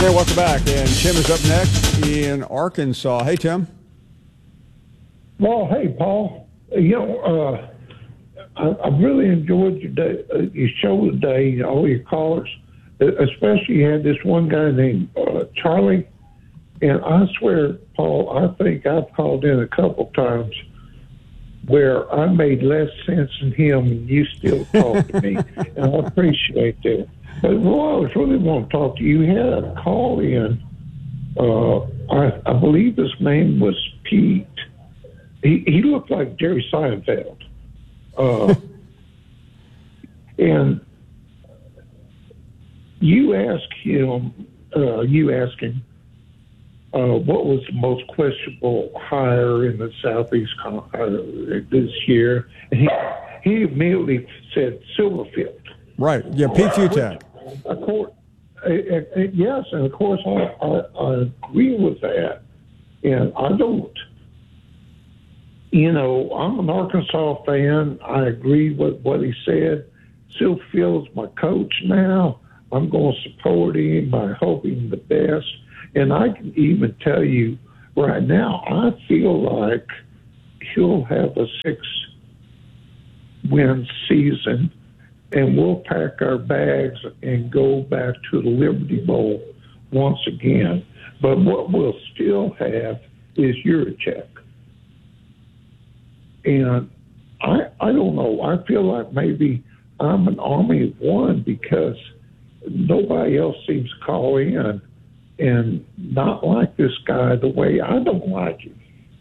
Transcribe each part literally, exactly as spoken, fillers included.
Hey, welcome back. And Tim is up next in Arkansas. Hey, Tim. Well, hey, Paul. You know, uh, I, I really enjoyed your, day, uh, your show today, all your callers. Especially you had this one guy named uh, Charlie. And I swear, Paul, I think I've called in a couple times where I made less sense than him and you still talk to me. And I appreciate that. But well, I was really want to talk to you. You had a call in. Uh, I, I believe his name was Pete. He, he looked like Jerry Seinfeld. Uh, and you asked him, uh, you asked him, uh, what was the most questionable hire in the Southeast Con- uh, this year? And he, he immediately said Silverfield. Right. Yeah, Pete Futak. Of course, uh, uh, yes, and of course I, I, I agree with that. And I don't, you know, I'm an Arkansas fan. I agree with what he said. Silverfield's my coach now. I'm going to support him by hoping the best. And I can even tell you right now, I feel like he'll have a six-win season, and we'll pack our bags and go back to the Liberty Bowl once again. But what we'll still have is Yurachek. And I, I don't know. I feel like maybe I'm an army of one because nobody else seems to call in and not like this guy the way I don't like him.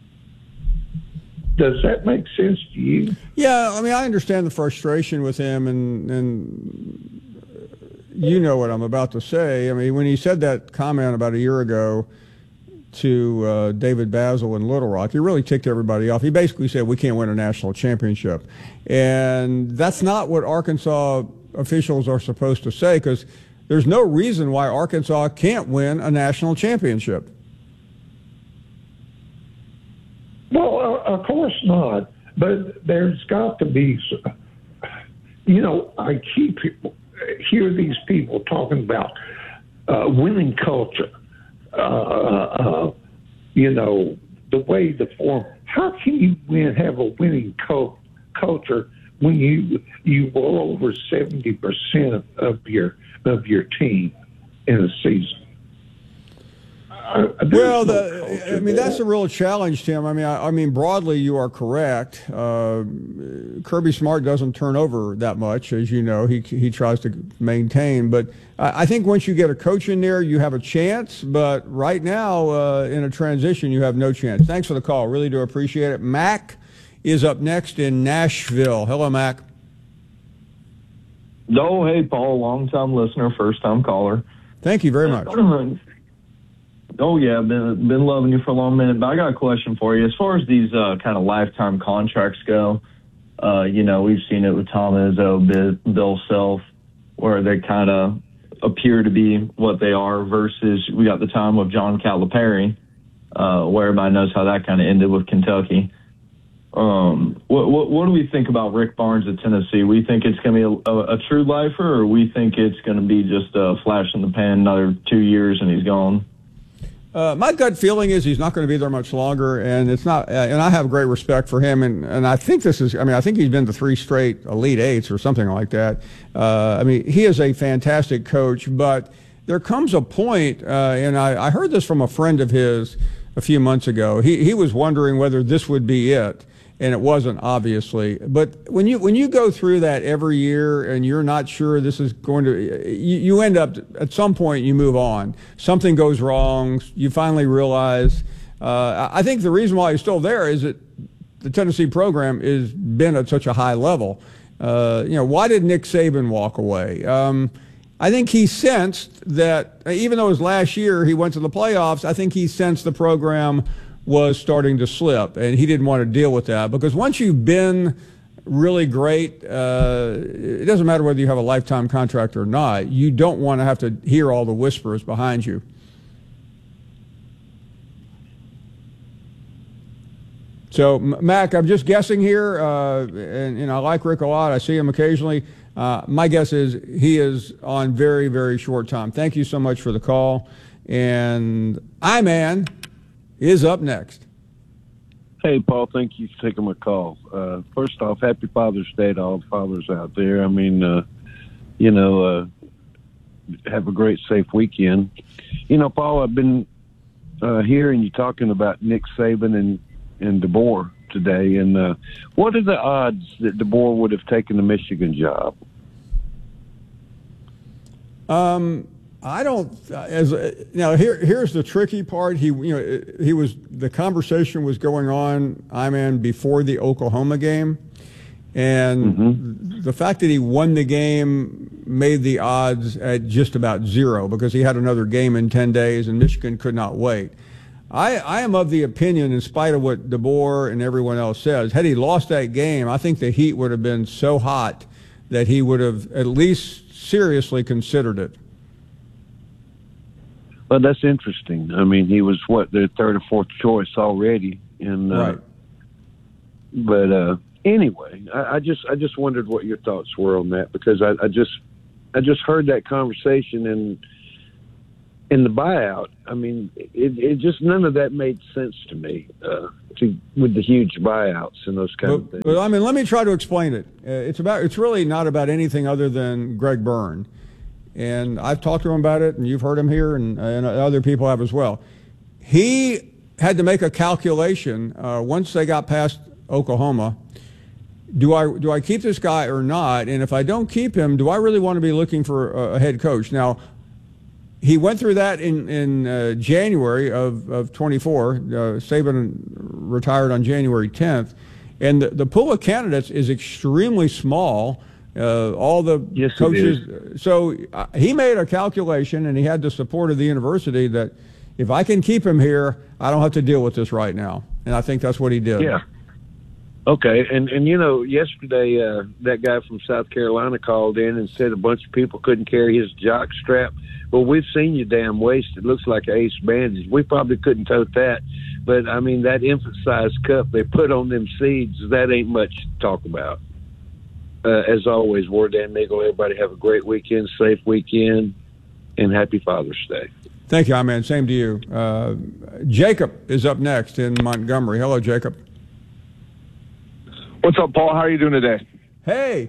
Does that make sense to you? Yeah, I mean, I understand the frustration with him, and and you know what I'm about to say. I mean, when he said that comment about a year ago to uh, David Basil in Little Rock, he really ticked everybody off. He basically said, we can't win a national championship. And that's not what Arkansas officials are supposed to say, because there's no reason why Arkansas can't win a national championship. Well, uh, of course not. But there's got to be, you know, I keep hear these people talking about uh, winning culture. Uh, uh, you know, the way the form. How can you win? Have a winning co- culture when you you roll over seventy percent of your of your team in a season? Uh, well, no the, I mean, that's a real challenge, Tim. I mean, I, I mean, broadly, you are correct. Uh, Kirby Smart doesn't turn over that much, as you know. He he tries to maintain, but I, I think once you get a coach in there, you have a chance. But right now, uh, in a transition, you have no chance. Thanks for the call. Really do appreciate it. Mac is up next in Nashville. Hello, Mac. No, hey, Paul, long-time listener, first-time caller. Thank you very much. Oh, yeah, been been loving you for a long minute, but I got a question for you. As far as these uh, kind of lifetime contracts go, uh, you know, we've seen it with Tom Izzo, Bill Self, where they kind of appear to be what they are versus we got the time of John Calipari, uh, where everybody knows how that kind of ended with Kentucky. Um, what, what, what do we think about Rick Barnes at Tennessee? We think it's going to be a, a, a true lifer, or we think it's going to be just a flash in the pan, another two years and he's gone? Uh, my gut feeling is he's not going to be there much longer, and it's not. Uh, and I have great respect for him, and, and I think this is. I mean, I think he's been to three straight Elite Eights or something like that. Uh, I mean, he is a fantastic coach, but there comes a point, uh, and I, I heard this from a friend of his a few months ago. He he was wondering whether this would be it. And it wasn't, obviously. But when you when you go through that every year and you're not sure this is going to, you, you end up, at some point you move on. Something goes wrong. You finally realize. Uh, I think the reason why he's still there is that the Tennessee program has been at such a high level. Uh, you know, why did Nick Saban walk away? Um, I think he sensed that, even though it was last year he went to the playoffs, I think he sensed the program was starting to slip, and he didn't want to deal with that, because once you've been really great, uh, it doesn't matter whether you have a lifetime contract or not. You don't want to have to hear all the whispers behind you. So, Mac, I'm just guessing here, uh, and, and I like Rick a lot. I see him occasionally. Uh, my guess is he is on very, very short time. Thank you so much for the call. And I-Man is up next. Hey, Paul, thank you for taking my call. Uh, first off, happy Father's Day to all the fathers out there. I mean, uh, you know, uh, have a great, safe weekend. You know, Paul, I've been uh, hearing you talking about Nick Saban and, and DeBoer today. And uh, what are the odds that DeBoer would have taken the Michigan job? Um, I don't. As now, here here's the tricky part. He, you know, he was the conversation was going on, I-Man, before the Oklahoma game, and mm-hmm. the fact that he won the game made the odds at just about zero because he had another game in ten days, and Michigan could not wait. I, I am of the opinion, in spite of what DeBoer and everyone else says, had he lost that game, I think the heat would have been so hot that he would have at least seriously considered it. Well, that's interesting. I mean, he was, what, their third or fourth choice already. And, uh, right. But uh, anyway, I, I just I just wondered what your thoughts were on that because I, I just I just heard that conversation and in the buyout. I mean, it, it just none of that made sense to me uh, to, with the huge buyouts and those kind but, of things. But I mean, let me try to explain it. Uh, it's about it's really not about anything other than Greg Byrne. And I've talked to him about it, and you've heard him here, and, and other people have as well. He had to make a calculation uh, once they got past Oklahoma. Do I do I keep this guy or not? And if I don't keep him, do I really want to be looking for a, a head coach? Now, he went through that in in uh, January of of twenty-four. Uh, Saban retired on January tenth, and the, the pool of candidates is extremely small. Uh, all the yes, coaches. So uh, he made a calculation, and he had the support of the university that if I can keep him here, I don't have to deal with this right now. And I think that's what he did. Yeah. Okay. And, and you know, yesterday uh, that guy from South Carolina called in and said a bunch of people couldn't carry his jock strap. Well, we've seen you damn waist. It looks like an ace bandage. We probably couldn't tote that. But, I mean, that infant-sized cup they put on them seeds, that ain't much to talk about. Uh, as always, Ward Dan Nagel, everybody have a great weekend, safe weekend, and happy Father's Day. Thank you, man. Same to you. Uh, Jacob is up next in Montgomery. Hello, Jacob. What's up, Paul? How are you doing today? Hey.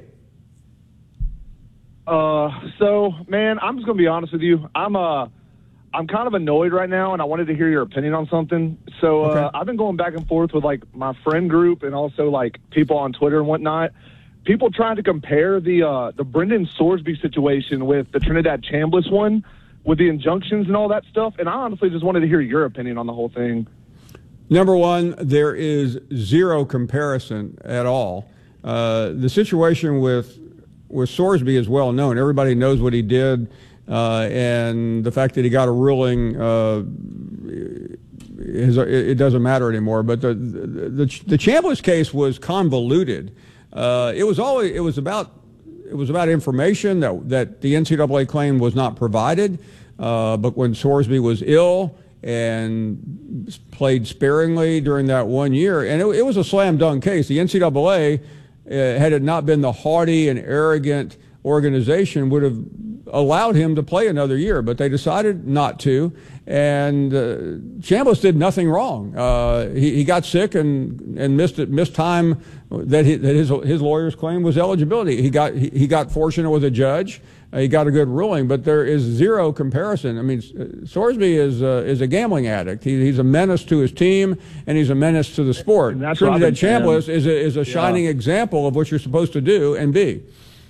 Uh, so, man, I'm just going to be honest with you. I'm uh, I'm kind of annoyed right now, and I wanted to hear your opinion on something. So uh, okay. I've been going back and forth with, like, my friend group and also, like, people on Twitter and whatnot. People trying to compare the uh, the Brendan Sorsby situation with the Trinidad Chambliss one, with the injunctions and all that stuff. And I honestly just wanted to hear your opinion on the whole thing. Number one, there is zero comparison at all. Uh, the situation with with Sorsby is well known. Everybody knows what he did, uh, and the fact that he got a ruling, uh, is, it doesn't matter anymore. But the the, the Chambliss case was convoluted. Uh, it was always it was about it was about information that that the N C double A claimed was not provided. Uh, but when Sorsby was ill and played sparingly during that one year, and it, it was a slam dunk case. The N C double A, uh, had it not been the haughty and arrogant organization, would have allowed him to play another year, but they decided not to. And uh, Chambliss did nothing wrong. Uh, he, he got sick and and missed it, missed time that, he, that his his lawyers claimed was eligibility. He got he, he got fortunate with a judge. Uh, he got a good ruling, but there is zero comparison. I mean, Sorsby is uh, is a gambling addict. He, he's a menace to his team, and he's a menace to the sport. Trinidad Chambliss is a, is a shining yeah. example of what you're supposed to do and be.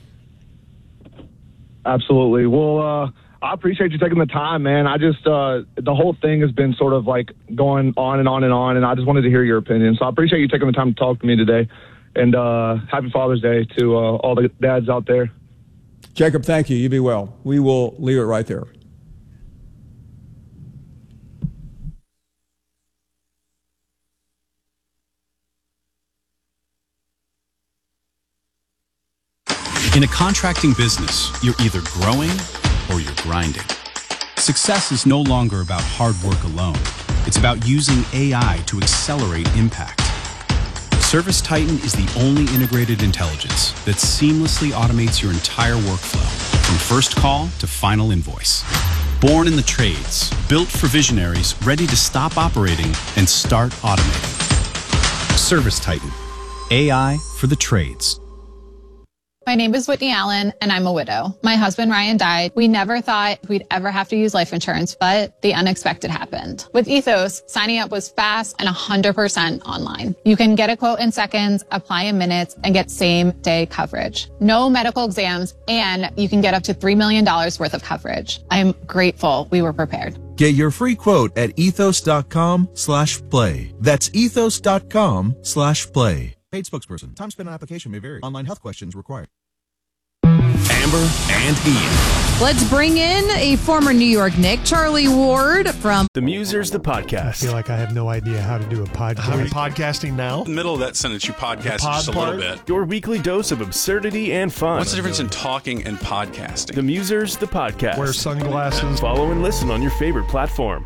Absolutely. Well, uh, I appreciate you taking the time, man. I just, uh, the whole thing has been sort of like going on and on and on, and I just wanted to hear your opinion. So I appreciate you taking the time to talk to me today. And uh, happy Father's Day to uh, all the dads out there. Jacob, thank you. You be well. We will leave it right there. In a contracting business, you're either growing or you're grinding. Success is no longer about hard work alone. It's about using A I to accelerate impact. ServiceTitan is the only integrated intelligence that seamlessly automates your entire workflow, from first call to final invoice. Born in the trades, built for visionaries ready to stop operating and start automating. Service Titan, A I for the trades. My name is Whitney Allen, and I'm a widow. My husband, Ryan, died. We never thought we'd ever have to use life insurance, but the unexpected happened. With Ethos, signing up was fast and one hundred percent online. You can get a quote in seconds, apply in minutes, and get same-day coverage. No medical exams, and you can get up to three million dollars worth of coverage. I am grateful we were prepared. Get your free quote at ethos.com slash play. That's ethos.com slash play. Paid spokesperson. Time spent on application may vary. Online health questions required. Amber and Ian. Let's bring in a former New York Knick, Charlie Ward from The Musers, the podcast. I feel like I have no idea how to do a podcast. How are you podcasting now? In the middle of that sentence, you podcast just a little bit. Your weekly dose of absurdity and fun. What's the difference in talking and podcasting? The Musers, the podcast. Wear sunglasses. Follow and listen on your favorite platform.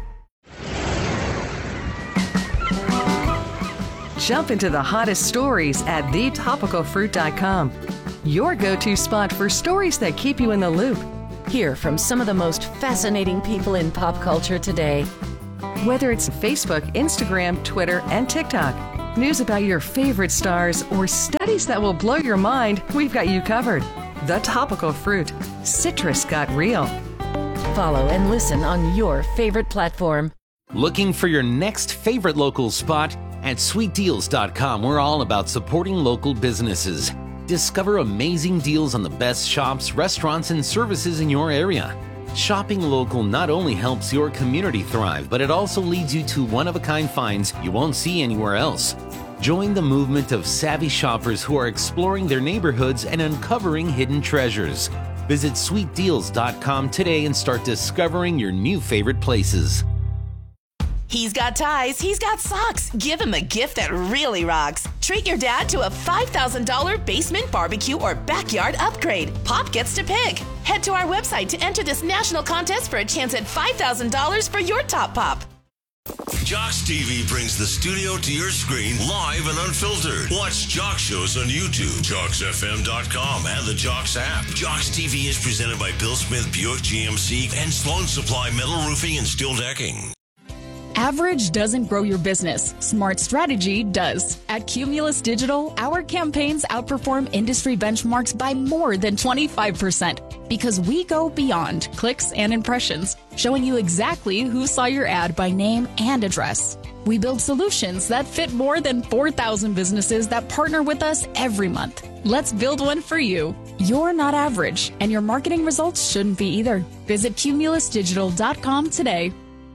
Jump into the hottest stories at the topical fruit dot com. Your go-to spot for stories that keep you in the loop. Hear from some of the most fascinating people in pop culture today. Whether it's Facebook, Instagram, Twitter, and TikTok, news about your favorite stars, or studies that will blow your mind, we've got you covered. The Topical Fruit. Citrus got real. Follow and listen on your favorite platform. Looking for your next favorite local spot? At sweet deals dot com, we're all about supporting local businesses. Discover amazing deals on the best shops, restaurants, and services in your area. Shopping local not only helps your community thrive, but it also leads you to one-of-a-kind finds you won't see anywhere else. Join the movement of savvy shoppers who are exploring their neighborhoods and uncovering hidden treasures. Visit sweet deals dot com today and start discovering your new favorite places. He's got ties, he's got socks. Give him a gift that really rocks. Treat your dad to a five thousand dollars basement barbecue or backyard upgrade. Pop gets to pick. Head to our website to enter this national contest for a chance at five thousand dollars for your top pop. Jocks T V brings the studio to your screen live and unfiltered. Watch Jocks shows on YouTube, jocks f m dot com, and the Jocks app. Jocks T V is presented by Bill Smith Buick G M C and Sloan Supply Metal Roofing and Steel Decking. Average doesn't grow your business. Smart strategy does. At Cumulus Digital, our campaigns outperform industry benchmarks by more than twenty-five percent because we go beyond clicks and impressions, showing you exactly who saw your ad by name and address. We build solutions that fit more than four thousand businesses that partner with us every month. Let's build one for you. You're not average, and your marketing results shouldn't be either. Visit cumulus digital dot com today.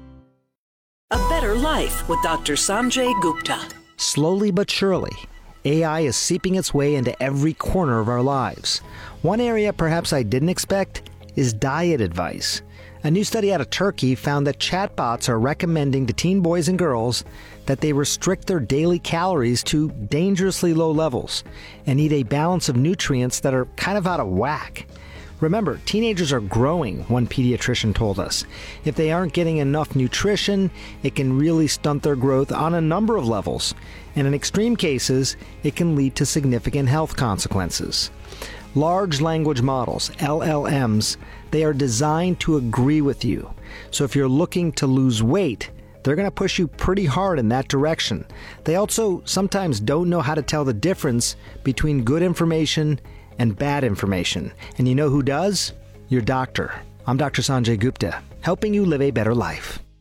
A Better Life with Doctor Sanjay Gupta. Slowly but surely, A I is seeping its way into every corner of our lives. One area perhaps I didn't expect is diet advice. A new study out of Turkey found that chatbots are recommending to teen boys and girls that they restrict their daily calories to dangerously low levels and eat a balance of nutrients that are kind of out of whack. Remember, teenagers are growing, one pediatrician told us. If they aren't getting enough nutrition, it can really stunt their growth on a number of levels. And in extreme cases, it can lead to significant health consequences. Large language models, L L Ms, they are designed to agree with you. So if you're looking to lose weight, they're going to push you pretty hard in that direction. They also sometimes don't know how to tell the difference between good information and bad information. And you know who does? Your doctor. I'm Doctor Sanjay Gupta, helping you live a better life.